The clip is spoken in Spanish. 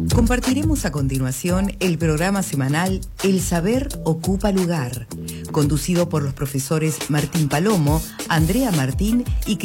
Compartiremos a continuación el programa semanal El Saber Ocupa Lugar, conducido por los profesores Martín Palomo, Andrea Martín y